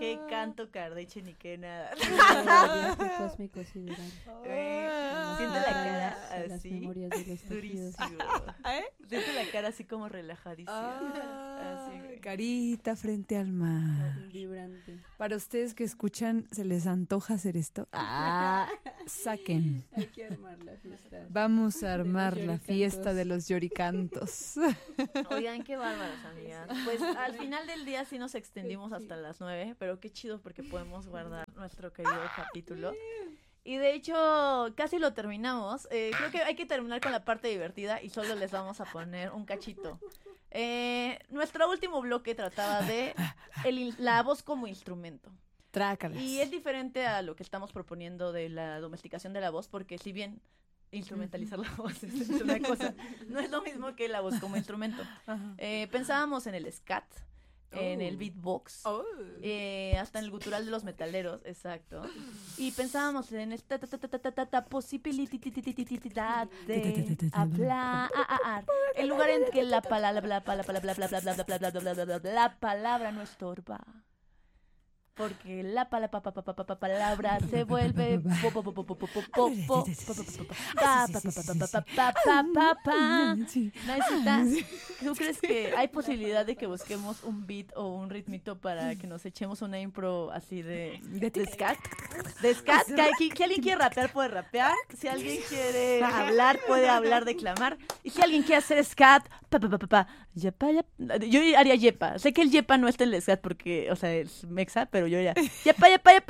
Qué canto Kardashian ni qué nada. Cósmico sideral. Siente la cara Las así. memorias de los tejidos. Durísimo. Siente la cara así como relajadísima. Así, güey. Carita frente al mar. Vibrante. Para ustedes que escuchan, ¿se les antoja hacer esto? Saquen. Hay que armar la fiesta. Vamos a armar los la lloricantos. fiesta de los lloricantos. Oigan, qué bárbaros, amigas. Pues al final del día sí nos extendimos hasta las 9, pero qué chido porque podemos guardar nuestro querido capítulo. Y de hecho, casi lo terminamos. Creo que hay que terminar con la parte divertida y solo les vamos a poner un cachito. Nuestro último bloque trataba de la voz como instrumento. Trácalas. Y es diferente a lo que estamos proponiendo de la domesticación de la voz, porque si bien instrumentalizar la voz es una cosa, no es lo mismo que la voz como instrumento. Pensábamos en el scat, en el beatbox, hasta en el gutural de los metaleros, exacto. Y pensábamos en esta posibilidad de hablar, el lugar en que la palabra no estorba. Porque la palabra se vuelve ¿Tú crees que hay posibilidad de que busquemos un beat o un ritmito para que nos echemos una impro así de scat? ¿De scat? Si alguien quiere rapear, puede rapear. Si alguien quiere hablar, puede hablar, declamar. Y si alguien quiere hacer scat, yepa. Yo haría yepa. Sé que el yepa no está en el scat porque, o sea, es mexa, pero yo ya yepa.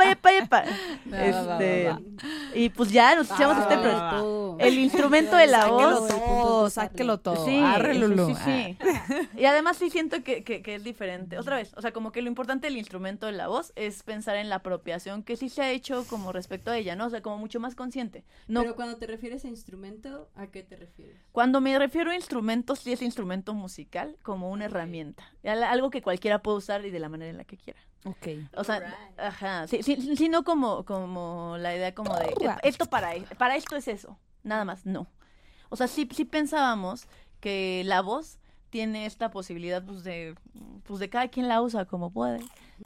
Y pues ya nos echamos el instrumento de la voz. Sáquelo todo. Sí, Árrelo. sí. Y además sí siento que es diferente. Otra vez, o sea, como que lo importante del instrumento de la voz es pensar en la apropiación que sí se ha hecho como respecto a ella, ¿no? O sea, como mucho más consciente. No, Pero cuando te refieres a instrumento, ¿a qué te refieres? cuando me refiero a instrumentos, sí es instrumento musical como una herramienta. Algo que cualquiera puede usar y de la manera en la que quiera. Ok. O sea, Alright. ajá, sí, no como la idea como de esto para esto es eso, nada más, no. O sea, sí pensábamos que la voz tiene esta posibilidad pues de cada quien la usa como puede.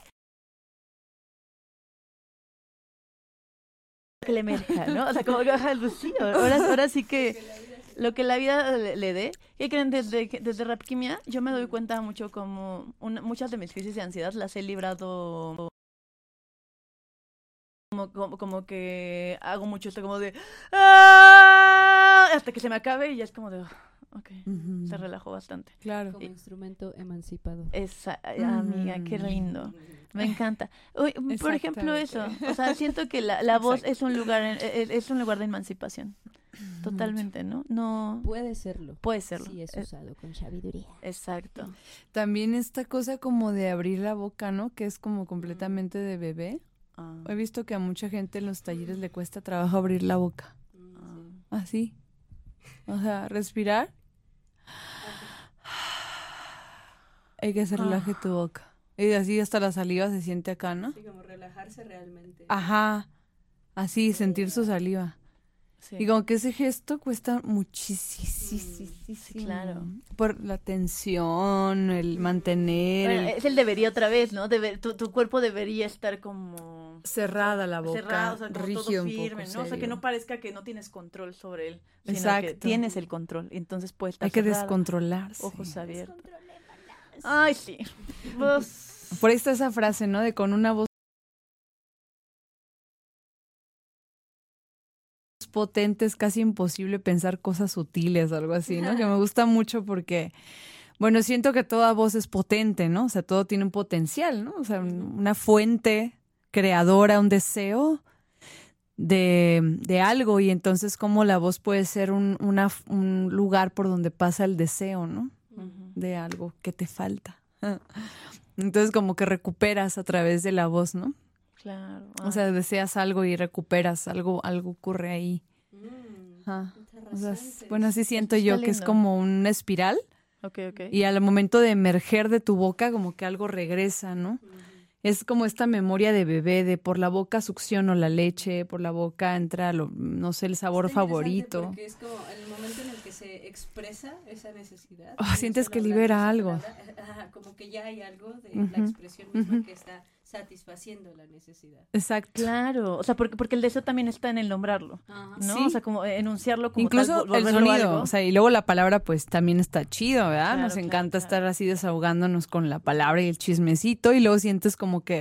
Que le emerja, ¿no? O sea, como que pues sí, ahora sí que lo que la vida le dé. ¿Qué creen? Desde Rapquimia yo me doy cuenta mucho como muchas de mis crisis de ansiedad las he librado como que hago mucho esto como de hasta que se me acabe y ya es como de se relajó bastante. Claro. Como instrumento emancipador. Esa amiga, qué lindo. Me encanta. Uy, por ejemplo eso, o sea, siento que la voz es un lugar de emancipación. Totalmente, ¿no? No Puede serlo. puede serlo. Si es usado con sabiduría. Exacto. También esta cosa como de abrir la boca, ¿no? Que es como completamente de bebé. He visto que a mucha gente en los talleres le cuesta trabajo abrir la boca. Así. O sea, respirar. Hay que se relaje tu boca. Y así hasta la saliva se siente acá, ¿no? Sí, como relajarse realmente. Ajá. Así, sentir su saliva. Sí. Y como que ese gesto cuesta muchísimo. Sí, claro. Por la tensión, el mantener, Bueno, es el debería otra vez, ¿no? Tu cuerpo debería estar como cerrada la boca, cerrado, o sea, como rígido todo un firme, poco, ¿no? O sea, que serio. no parezca que no tienes control sobre él, sino que Exacto. tienes el control, y entonces puedes estar Hay que cerrado, descontrolarse. ojos abiertos. Ay, sí. Pues, Por ahí está esa frase, ¿no? De con una voz potente es casi imposible pensar cosas sutiles, algo así, ¿no? Que me gusta mucho porque, bueno, siento que toda voz es potente, ¿no? O sea, todo tiene un potencial, ¿no? O sea, una fuente creadora, un deseo de algo, y entonces como la voz puede ser un lugar por donde pasa el deseo, ¿no? De algo que te falta. Entonces como que recuperas a través de la voz, ¿no? claro. O sea, deseas algo y recuperas algo ocurre ahí. Ajá. O sea, bueno, así siento Está yo que es lindo. como una espiral Ok. y al momento de emerger de tu boca como que algo regresa, ¿no? Es como esta memoria de bebé, de por la boca succiono la leche, por la boca entra, no sé, el sabor Está interesante favorito. Porque es como el momento en el que se expresa esa necesidad. Sientes que libera algo. Como que ya hay algo de la expresión misma que está satisfaciendo la necesidad. Exacto. Claro, o sea, porque el deseo también está en el nombrarlo, Ajá. ¿no? Sí. O sea, como enunciarlo como Incluso tal, el volverlo sonido, algo. o sea, y luego la palabra pues también está chido, ¿verdad? Claro, Nos claro, encanta claro. estar así desahogándonos con la palabra y el chismecito y luego sientes como que,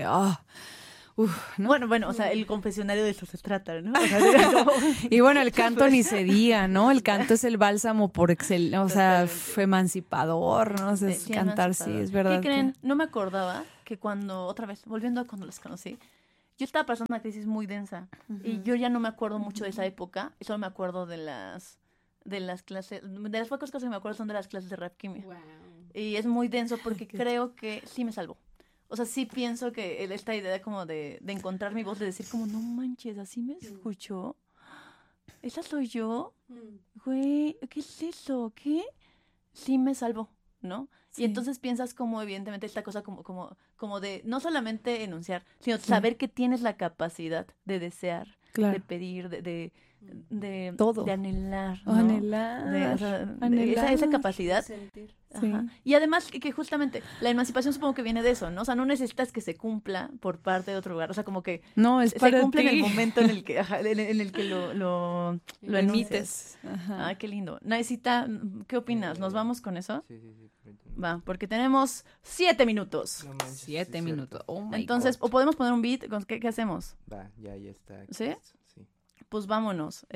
¿no? Bueno, o sea, el confesionario de eso se trata, ¿no? O sea, Y bueno, el canto ni se diga, ¿no? El canto es el bálsamo por excelencia, o sea, Totalmente. fue emancipado, ¿no? O sea, sí, cantar sí, emancipador. es verdad. ¿Qué creen? No me acordaba que cuando, otra vez, volviendo a cuando los conocí, yo estaba pasando una crisis muy densa y yo ya no me acuerdo mucho de esa época, solo me acuerdo de las clases, de las pocas cosas que me acuerdo son de las clases de rap química. Wow. Y es muy denso porque creo que sí me salvó. O sea, sí pienso que esta idea como de encontrar mi voz, de decir como, no manches, así me escuchó. ¿Esa soy yo? Güey, ¿qué es eso? ¿Qué? Sí me salvó, ¿no? Sí. Y entonces piensas como, evidentemente, esta cosa como de no solamente enunciar, sino saber que tienes la capacidad de desear, Claro. de pedir, de Todo. de anhelar, ¿no? Anhelar, O sea, anhelar. esa capacidad. Sentir. Sí. Ajá. Y además que justamente la emancipación supongo que viene de eso, ¿no? O sea, no necesitas que se cumpla por parte de otro lugar. O sea, como que No, es se para cumple ti. en el momento en el que, en el que lo enuncias. Emites. Ajá. Ah, qué lindo. Naisita, ¿qué opinas? ¿Nos vamos con eso? Sí, permíteme. Va, porque tenemos 7 minutos. No manches, 7 sí es minutos. cierto. Oh my Entonces, God. o podemos poner un beat. ¿Qué hacemos? Va, ya está. aquí ¿Sí? listo, sí. Pues vámonos.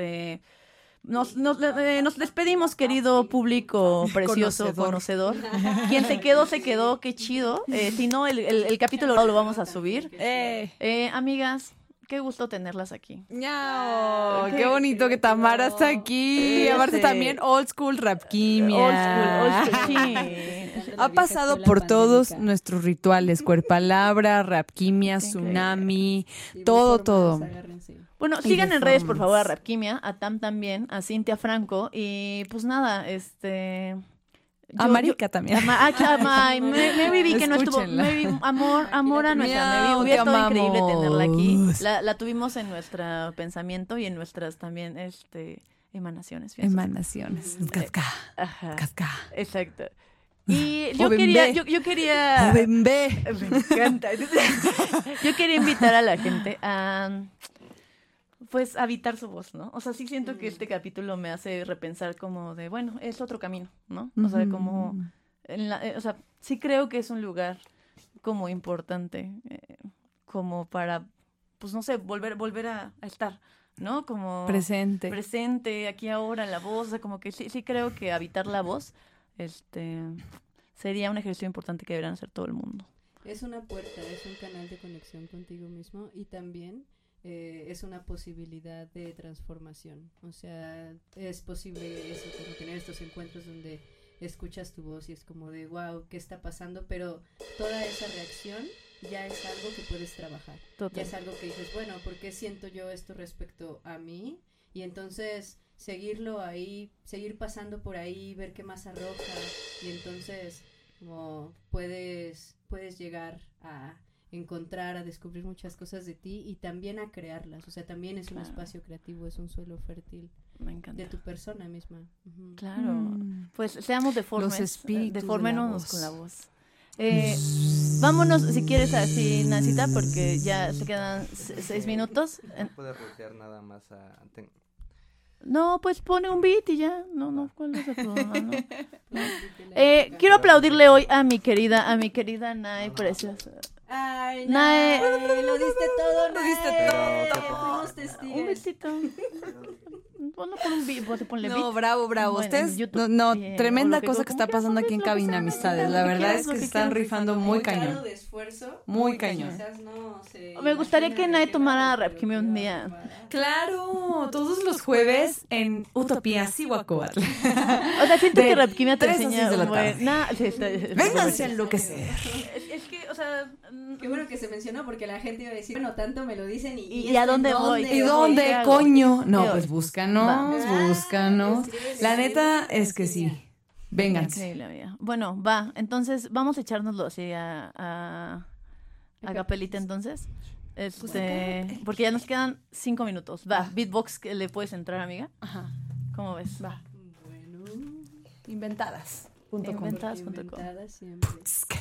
Nos despedimos, querido público precioso, conocedor. Quien se quedó, qué chido. Si no, el capítulo lo vamos a subir. Amigas, qué gusto tenerlas aquí. ¡Ñao! ¡Qué bonito que Tamara está aquí! Aparte también old school rap quimia. Old school, sí. Ha pasado por todos nuestros rituales, cuerpalabra, rap quimia, Qué tsunami, Sí, todo, reformas, todo. agárrense. Bueno, Y sigan en redes, por reformas. favor, a Rapquimia, a Tam también, a Cintia Franco, y pues nada, A Marica también. Mary vi que no estuvo. Escúchenla. Mary, amor a nuestra Mary. Miau, Hubiera te estado increíble amamos. tenerla aquí. La tuvimos en nuestro pensamiento y en nuestras también emanaciones. fíjense. Emanaciones. Casca, Ajá, casca. exacto. Y yo Joven quería, B. yo quería. Joven B. Me encanta. Yo quería invitar a la gente a, pues, habitar su voz, ¿no? O sea, sí siento que este capítulo me hace repensar como de, bueno, es otro camino, ¿no? O sea, como, o sea, sí creo que es un lugar como importante, como para, pues, no sé, volver a estar, ¿no? Como presente, aquí ahora, la voz, o sea, como que sí creo que habitar la voz, sería un ejercicio importante que deberían hacer todo el mundo. Es una puerta, es un canal de conexión contigo mismo y también es una posibilidad de transformación. O sea, es posible eso, como tener estos encuentros donde escuchas tu voz y es como de wow, ¿qué está pasando? Pero toda esa reacción ya es algo que puedes trabajar. Total. Ya es algo que dices, bueno, ¿por qué siento yo esto respecto a mí? Y entonces seguirlo ahí, seguir pasando por ahí, ver qué más arroja y entonces como puedes llegar a encontrar, a descubrir muchas cosas de ti y también a crearlas, o sea, también es un espacio creativo, es un suelo fértil Me encanta. de tu persona misma. Ujú. Claro. Pues seamos deformes. Los espíritus deformémonos de con la la voz. voz. Vámonos, si quieres, así, Nacita, porque ya se quedan 6 minutos. No puedes rociar nada más a... No, pues pone un beat y ya. No, ¿cuál es el problema? No. Pues, Quiero aplaudirle hoy a mi querida Nae preciosa. Ay, Nae. lo diste todo, Lo diste Nae. todo. Fuimos testigos. Un besito. Ponlo con un beat, pues, ponle No, beat. bravo. Bueno, en Ustedes, YouTube. no, Bien, o tremenda lo que- cosa que como está quieras, pasando aquí en lo que cabina, sea, amistades. lo La que verdad quieras, es lo que que están quieras. rifando muy grado cañón. de esfuerzo Muy cañón. quizás no se Me gustaría imagina que Nae de qué tomara va, Rap pero Quimia que un va día. a tomar. Claro, todos los jueves en Utopía Cihuacóatl. O sea, siento De que Rapquimia te 3 a 6 enseña de la un buen... tarde. Nah, sí, está- Vénganse a enloquecer. Es que, o sea... Qué bueno que se mencionó porque la gente iba a decir, bueno, tanto me lo dicen ¿Y esto a en dónde voy? ¿Y ¿Qué dónde, hago? coño? No, ¿Qué pues hago? búscanos, Va. búscanos. Escríbele, La neta escríbele, es que sí. genial. Vénganse. Increíble, amiga. Bueno, va. Entonces, vamos a echárnoslo así a capelita, entonces. Porque ya nos quedan 5 minutos. Va, beatbox, que le puedes entrar, amiga. Ajá. ¿Cómo ves? Va. Bueno, Inventadas. Inventadas.com. inventada siempre. Tsk.